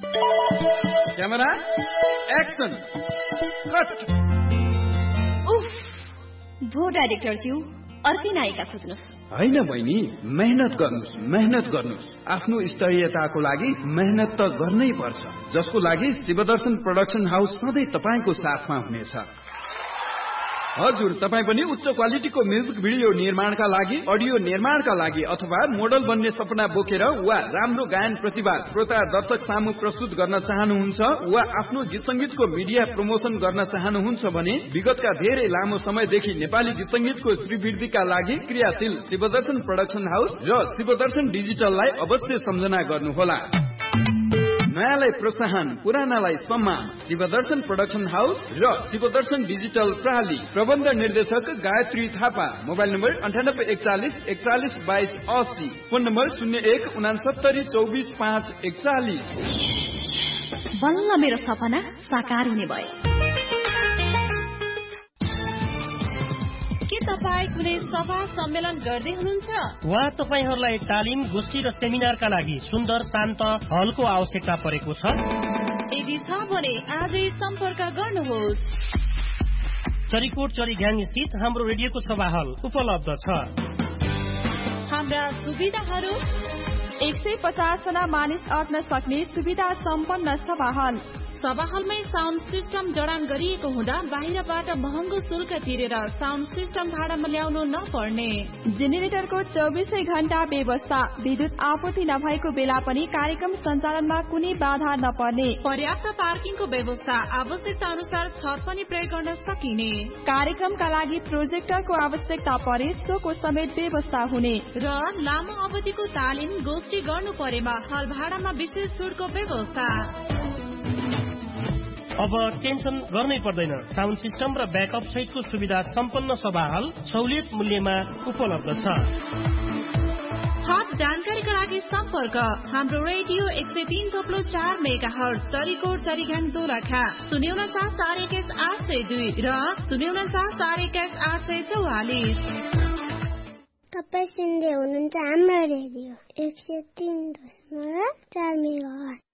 Camera action cut. उफ, भो director ज्यू, अर्कै नायिका खोज्नुस्। हैन बहिनी, मेहनत गर्नुस्। आफ्नो स्तरीयताको लागि मेहनत त गर्नै पर्छ, जसको लागि शिवदर्शन प्रोडक्सन हाउस सधैँ तपाईको साथमा हुनेछ। हजुर, तपाई पनि उच्च क्वालिटीको म्युजिक भिडियो निर्माणका लागि, अडियो निर्माणका लागि अथवा मोडल बन्ने सपना बोकेर वा राम्रो गायन प्रतिभा श्रोता दर्शक सामु प्रस्तुत गर्न चाहनुहुन्छ वा आफ्नो गीत संगीतको मिडिया प्रमोसन गर्न चाहनुहुन्छ भने विगतका धेरै लामो समयदेखि नेपाली गीत संगीतको श्रीवृद्धिका लागि क्रियाशील शिवदर्शन प्रोडक्सन हाउस र शिवदर्शन डिजिटललाई अवश्य सम्झना गर्नुहोला। नयाँलाई प्रोत्साहन, पुरानालाई सम्मान। शिवदर्शन प्रोडक्सन हाउस र शिवदर्शन डिजिटल प्राली। प्रबन्ध निर्देशक Gayatri Thapa. Mobile number 9841 41 22 80। Phone number 0169244541। बल्ल मेरो सपना साकार हुने भयो। के तपाईँ कुनै सभा सम्मेलन गर्दै हुनुहुन्छ वा तपाईहरूलाई तालिम, गोष्ठी र सेमिनारका लागि सुन्दर शान्त हलको आवश्यकता परेको छ? यदि छ भने आजै सम्पर्क गर्नुहोस्। चरीकोट चरीघ्याङ स्थित हाम्रो रेडियोको सभा हल उपलब्ध छ। हाम्रा सुविधाहरू 150 जना मानिस अट्न सक्ने सुविधा सम्पन्न सभा हल। सभा हलमै साउन्ड सिस्टम जडान गरिएको हुँदा बाहिरबाट महँगो शुल्क तिरेर साउन्ड सिस्टम भाडामा ल्याउनु नपर्ने। जेनेरेटरको 24 घण्टा व्यवस्था। विद्युत आपूर्ति नभएको बेला पनि कार्यक्रम सञ्चालनमा कुनै बाधा नपर्ने। पर्याप्त पार्किङको व्यवस्था। आवश्यकता अनुसार छत पनि प्रयोग गर्न सकिने। कार्यक्रमका लागि प्रोजेक्टरको आवश्यकता परे सोको समेत व्यवस्था हुने र लामो अवधिको तालिम गोष्ठी गर्नु परेमा हल भाडामा विशेष छुटको व्यवस्था। अब टेन्सन गर्नै पर्दैन। साउन्ड सिस्टम र ब्याकअप सहितको सुविधा सम्पन्न सभा हल सहुलियत मूल्यमा उपलब्ध छ। थप जानकारीका लागि सम्पर्क हाम्रो रेडियो 103.4 मेगाहर्ज चरीकोट चरीघ्याङ दोलखा 049 802 र 049 844। तपाईँ सुन्दै हुनुहुन्छ हाम्रो रेडियो 103.4 मेगाहर्ज।